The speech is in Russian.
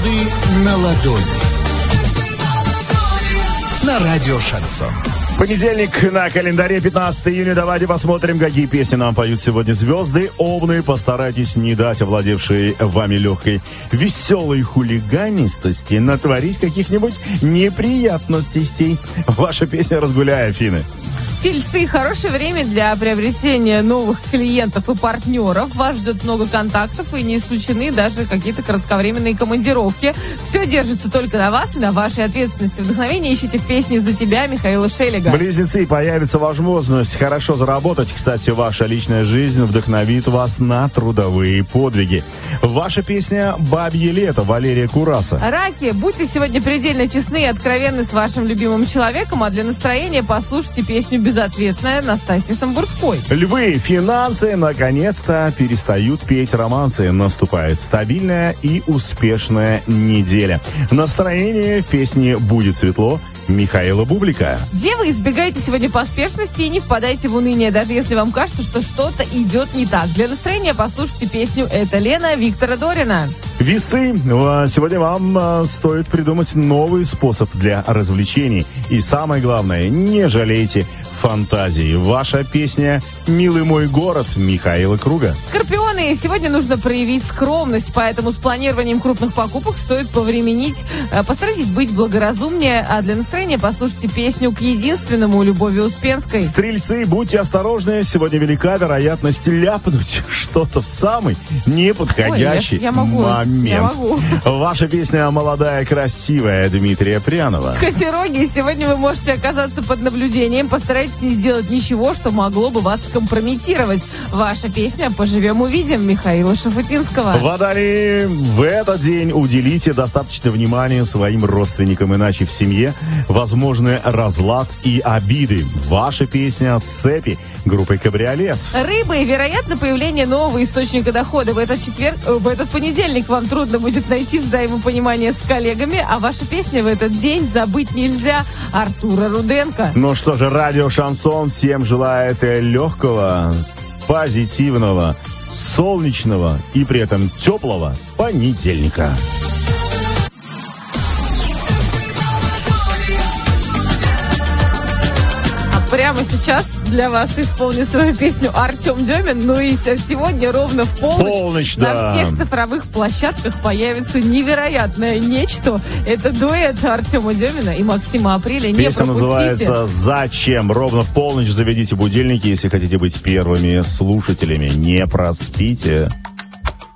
Звезды на ладони. На радио Шансон. Понедельник на календаре, 15 июня. Давайте посмотрим, какие песни нам поют сегодня звезды. Овны, постарайтесь не дать овладевшей вами легкой веселой хулиганистости натворить каких-нибудь неприятностей. Ваша песня «Разгуляй», Афины. Тельцы, хорошее время для приобретения новых клиентов и партнеров. Вас ждет много контактов и не исключены даже какие-то кратковременные командировки. Все держится только на вас и на вашей ответственности. Вдохновение ищите в песне «За тебя» Михаила Шелега. Близнецы, появится возможность хорошо заработать. Кстати, ваша личная жизнь вдохновит вас на трудовые подвиги. Ваша песня «Бабье лето» Валерия Кураса. Раки, будьте сегодня предельно честны и откровенны с вашим любимым человеком, а для настроения послушайте песню «Безответная» Настасьи Самбурской. Львы, финансы наконец-то перестают петь романсы. Наступает стабильная и успешная неделя. Настроение в песне «Будет светло» Михаила Бублика. Девы, избегайте сегодня поспешности и не впадайте в уныние, даже если вам кажется, что что-то идет не так. Для настроения послушайте песню «Это Лена» Виктора Дорина. Весы, сегодня вам стоит придумать новый способ для развлечений. И самое главное, не жалейте фантазии. Ваша песня «Милый мой город» Михаила Круга. Скорпионы, сегодня нужно проявить скромность, поэтому с планированием крупных покупок стоит повременить. Постарайтесь быть благоразумнее, а для настроения послушайте песню «К единственному» Любови Успенской. Стрельцы, будьте осторожны, сегодня велика вероятность ляпнуть что-то в самый неподходящий момент. Я могу. Ваша песня «Молодая красивая» Дмитрия Прянова. Козероги, сегодня вы можете оказаться под наблюдением. Постарайтесь не сделать ничего, что могло бы вас компрометировать. Ваша песня «Поживем увидим» Михаила Шафутинского. Водолеи, в этот день уделите достаточно внимания своим родственникам, иначе в семье возможны разлад и обиды. Ваша песня «Цепи» группой «Кабриолет». Рыбы, вероятно, появление нового источника дохода. В этот понедельник вам трудно будет найти взаимопонимание с коллегами, а ваша песня в этот день «Забыть нельзя» Артура Руденко. Ну что же, радио Шансон всем желает легкого, позитивного, солнечного и при этом теплого понедельника. Прямо сейчас для вас исполнит свою песню Артем Демин. Ну и сегодня ровно в полночь на всех цифровых площадках появится невероятное нечто. Это дуэт Артема Демина и Максима Апреля. Не Песня пропустите. называется «Зачем?». Ровно в полночь заведите будильники, если хотите быть первыми слушателями. Не проспите.